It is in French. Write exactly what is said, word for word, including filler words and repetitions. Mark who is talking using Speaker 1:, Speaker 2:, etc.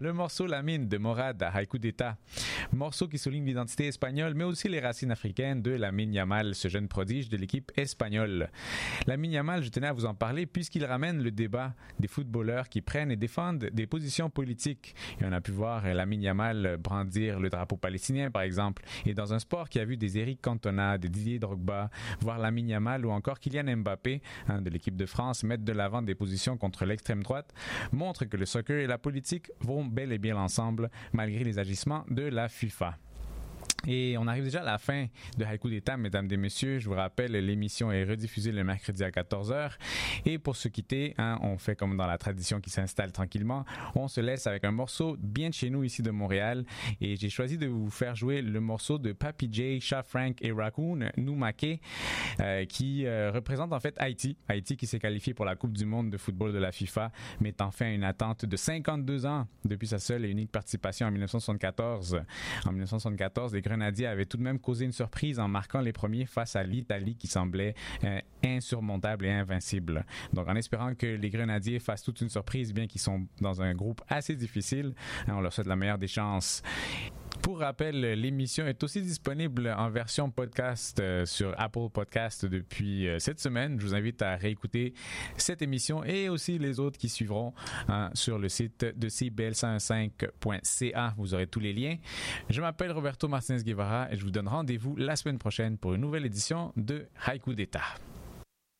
Speaker 1: Le morceau La Mine de Morad à Haïku d'État. Morceau qui souligne l'identité espagnole, mais aussi les racines africaines de Lamine Yamal, ce jeune prodige de l'équipe espagnole. Lamine Yamal, je tenais à vous en parler puisqu'il ramène le débat des footballeurs qui prennent et défendent des positions politiques. Et on a pu voir Lamine Yamal brandir le drapeau palestinien, par exemple. Et dans un sport qui a vu des Eric Cantona, des Didier Drogba, voir Lamine Yamal ou encore Kylian Mbappé, hein, de l'équipe de France, mettre de l'avant des positions contre l'extrême droite, montre que le soccer et la politique vont bel et bien ensemble, malgré les agissements de la FIFA. Et on arrive déjà à la fin de Haïku d'État, mesdames et messieurs. Je vous rappelle, l'émission est rediffusée le mercredi à quatorze heures. Et pour se quitter, hein, on fait comme dans la tradition qui s'installe tranquillement. On se laisse avec un morceau bien de chez nous ici de Montréal. Et j'ai choisi de vous faire jouer le morceau de Papi J, Sha Frank et Raccoon, Noumake, euh, qui euh, représente en fait Haïti. Haïti qui s'est qualifié pour la Coupe du monde de football de la FIFA, mettant fin à une attente de cinquante-deux ans depuis sa seule et unique participation en dix-neuf cent soixante-quatorze. En dix-neuf cent soixante-quatorze, les Grenadiers avaient tout de même causé une surprise en marquant les premiers face à l'Italie qui semblait euh, insurmontable et invincible. Donc en espérant que les Grenadiers fassent toute une surprise, bien qu'ils sont dans un groupe assez difficile, hein, on leur souhaite la meilleure des chances. Pour rappel, l'émission est aussi disponible en version podcast euh, sur Apple Podcast depuis euh, cette semaine. Je vous invite à réécouter cette émission et aussi les autres qui suivront hein, sur le site de c b l cent quinze point c a. Vous aurez tous les liens. Je m'appelle Roberto Martinez Guevara et je vous donne rendez-vous la semaine prochaine pour une nouvelle édition de Haïku d'État.